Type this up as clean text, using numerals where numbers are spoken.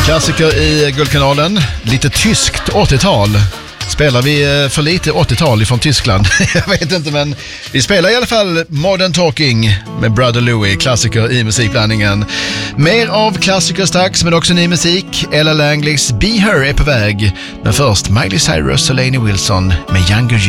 Klassiker i Guldkanalen. Lite tyskt 80-tal. Spelar vi för lite 80-tal från Tyskland? Jag vet inte, men vi spelar i alla fall Modern Talking med Brother Louie, klassiker i musikblandningen. Mer av klassiker strax, men också ny musik. Ella Langleys Be Her är på väg. Men först Miley Cyrus och Lainey Wilson med Younger You.